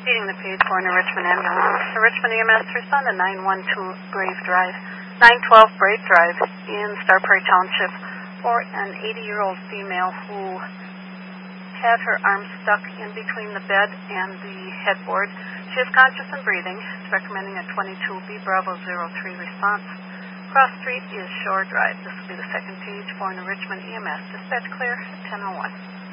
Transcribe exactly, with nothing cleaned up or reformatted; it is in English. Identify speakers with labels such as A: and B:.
A: Leading the page for an Richmond ambulance. The Richmond E M S respond to nine one two Brave Drive, nine twelve Brave Drive in Star Prairie Township for an eighty-year-old female who had her arms stuck in between the bed and the headboard. She is conscious and breathing. It's recommending a twenty-two B Bravo zero three response. Cross Street is Shore Drive. This will be the second page for an Richmond E M S. Dispatch clear at ten oh one.